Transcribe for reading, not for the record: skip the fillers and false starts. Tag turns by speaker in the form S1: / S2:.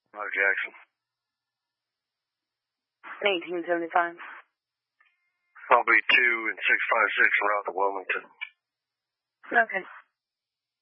S1: Hello, Jackson.
S2: 1875.
S1: I'll be 2 and 656 around to Wilmington.
S2: Okay.